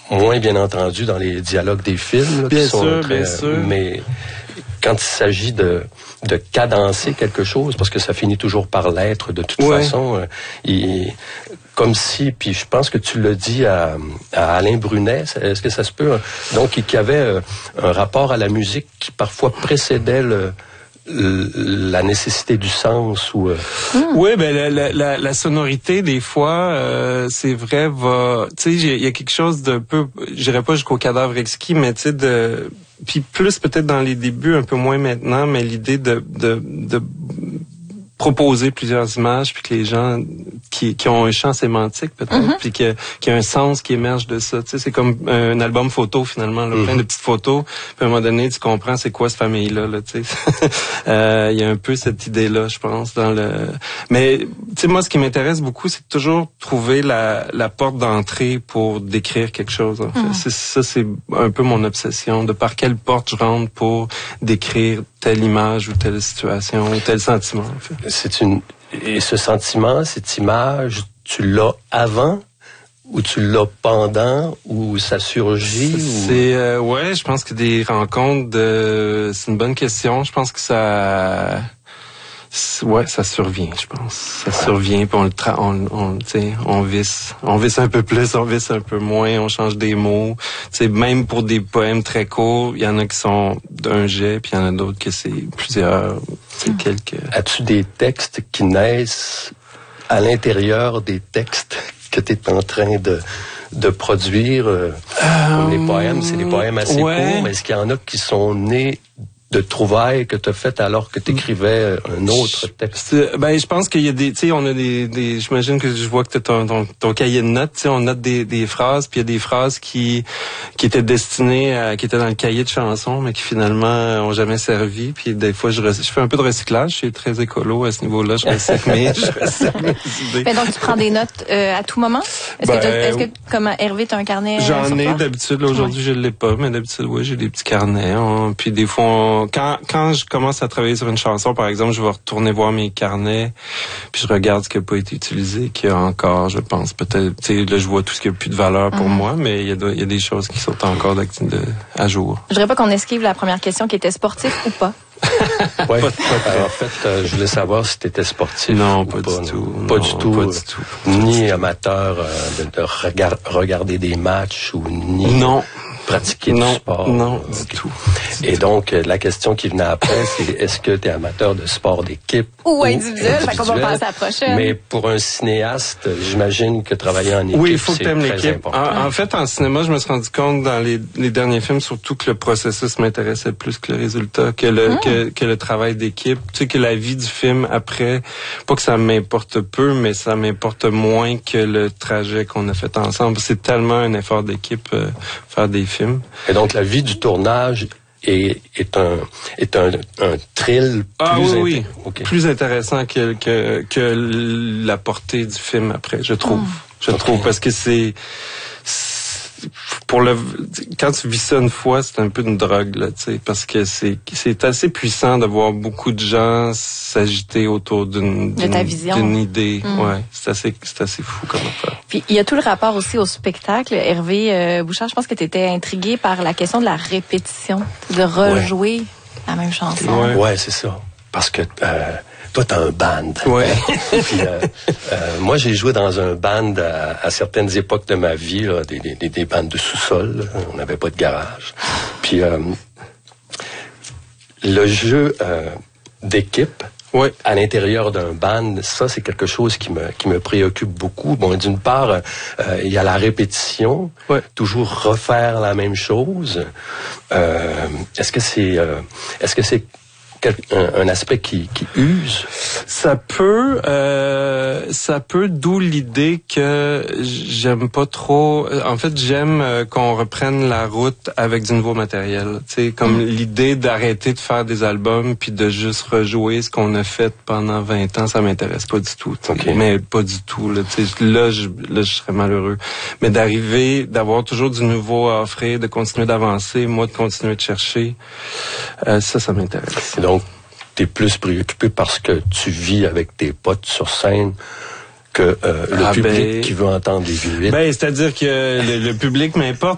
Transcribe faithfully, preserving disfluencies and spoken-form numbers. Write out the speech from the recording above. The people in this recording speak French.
moins bien entendu dans les dialogues des films. Là, bien qui sont sûr, très, bien sûr. Mais quand il s'agit de, de cadencer quelque chose, parce que ça finit toujours par l'être de toute ouais. façon, euh, il, comme si, puis je pense que tu l'as dit à, à Alain Brunet, est-ce que ça se peut? Donc, qu'il y avait un rapport à la musique qui parfois précédait le... la nécessité du sens ou euh... mmh. Oui, ben la, la, la, la sonorité des fois, euh, c'est vrai, va, tu sais, il y a quelque chose d'un peu, j'irais pas jusqu'au cadavre exquis, mais tu sais de, puis plus peut-être dans les débuts, un peu moins maintenant, mais l'idée de de, de proposer plusieurs images, puis que les gens qui, qui ont un champ sémantique peut-être, mm-hmm. puis que, qu'il y a un sens qui émerge de ça. Tu sais, c'est comme un album photo finalement, là, mm-hmm. plein de petites photos. Puis à un moment donné, tu comprends c'est quoi cette famille-là. Là, tu sais, euh, il y a un peu cette idée-là, je pense, dans le. Mais tu sais, moi, ce qui m'intéresse beaucoup, c'est de toujours trouver la, la porte d'entrée pour décrire quelque chose. En fait, mm-hmm. c'est, ça, c'est un peu mon obsession, de par quelle porte je rentre pour décrire telle image ou telle situation ou tel sentiment. En fait. C'est une et ce sentiment, cette image, tu l'as avant ou tu l'as pendant ou ça surgit ou... C'est euh, ouais, je pense que des rencontres de c'est une bonne question. Je pense que ça ouais, ça survient, je pense. Ça survient puis on le tra- on on tu sais, on visse, on visse un peu plus, on visse un peu moins, on change des mots. Tu sais, même pour des poèmes très courts, il y en a qui sont d'un jet, puis il y en a d'autres que c'est plusieurs, c'est mmh. quelques. As-tu des textes qui naissent à l'intérieur des textes que tu es en train de de produire euh, comme les poèmes, c'est des poèmes assez ouais. courts, mais est-ce qu'il y en a qui sont nés de trouvailles que tu as faites alors que tu écrivais un autre texte? Ben, je pense qu'il y a des, tu sais, on a des, des, j'imagine que je vois que tu as ton, ton, ton cahier de notes, tu sais, on note des, des phrases, puis il y a des phrases qui, qui étaient destinées à, qui étaient dans le cahier de chansons, mais qui finalement ont jamais servi, puis des fois, je, je fais un peu de recyclage, je suis très écolo à ce niveau-là, je recycle mes, je recycle mes idées. Ben, donc, tu prends des notes, euh, à tout moment? Est-ce ben, que, est-ce que, comme Hervé, t'as un carnet? J'en ai d'habitude, là, aujourd'hui, ouais. je l'ai pas, mais d'habitude, oui, j'ai des petits carnets, hein, puis des fois, on, Quand, quand je commence à travailler sur une chanson, par exemple, je vais retourner voir mes carnets, puis je regarde ce qui n'a pas été utilisé, qu'il y a encore, je pense, peut-être, tu sais, là, je vois tout ce qui n'a plus de valeur pour mm-hmm. moi, mais il y, a de, il y a des choses qui sont encore de, de, à jour. Je voudrais pas qu'on esquive la première question qui était sportif ou pas. Ouais. pas, pas, en fait, euh, je voulais savoir si tu étais sportif. Non, pas, pas du tout. Pas non, du tout. Pas du tout. Ni amateur euh, de, de regard, regarder des matchs ou ni non. pratiquer non, du sport. Non, okay. du tout. Et donc, euh, la question qui venait après, c'est est-ce que tu es amateur de sport d'équipe ou, ou individuel? Fait qu'on va passer à la prochaine. Mais pour un cinéaste, j'imagine que travailler en équipe, oui, il faut c'est que t'aimes très l'équipe. important. En, en fait, en cinéma, je me suis rendu compte dans les, les derniers films, surtout que le processus m'intéressait plus que le résultat, que le, mmh. que, que le travail d'équipe. Tu sais, que la vie du film après, pas que ça m'importe peu, mais ça m'importe moins que le trajet qu'on a fait ensemble. C'est tellement un effort d'équipe, euh, faire des films. Et donc, la vie du tournage est, est un, est un, un thrill plus, ah, oui, oui. Inté- okay. plus intéressant que, que, que la portée du film après, je trouve. Mmh. Je okay. trouve, parce que c'est, c'est pour le quand tu vis ça une fois, c'est un peu une drogue là, tu sais, parce que c'est c'est assez puissant de voir beaucoup de gens s'agiter autour d'une de ta vision, d'une idée. Mm. Ouais, c'est assez c'est assez fou comme affaire. Puis il y a tout le rapport aussi au spectacle. Hervé euh, Bouchard, je pense que tu étais intrigué par la question de la répétition, de rejouer ouais. la même chanson. Ouais, ouais c'est ça. Parce que euh, toi, t'as un band. Ouais. Puis, euh, euh, moi, j'ai joué dans un band à, à certaines époques de ma vie, là, des, des, des bandes de sous-sol. Là. On n'avait pas de garage. Puis, euh, le jeu euh, d'équipe, ouais. à l'intérieur d'un band, ça, c'est quelque chose qui me qui me préoccupe beaucoup. Bon, d'une part, euh, il y a la répétition, ouais. toujours refaire la même chose. Euh, est-ce que c'est, euh, est-ce que c'est Un, un aspect qui, qui use? Ça peut, euh, ça peut, d'où l'idée que j'aime pas trop. En fait, j'aime qu'on reprenne la route avec du nouveau matériel. Tu sais, comme mm. l'idée d'arrêter de faire des albums puis de juste rejouer ce qu'on a fait pendant vingt ans, ça m'intéresse pas du tout. Okay. Mais pas du tout. Là, tu sais, là, je, là, je serais malheureux. Mais d'arriver, d'avoir toujours du nouveau à offrir, de continuer d'avancer, moi de continuer de chercher, euh, ça, ça m'intéresse. Et donc, t'es plus préoccupé parce que tu vis avec tes potes sur scène que euh, le ah public ben, qui veut entendre les vieux hits. Ben, c'est-à-dire que le, le public m'importe.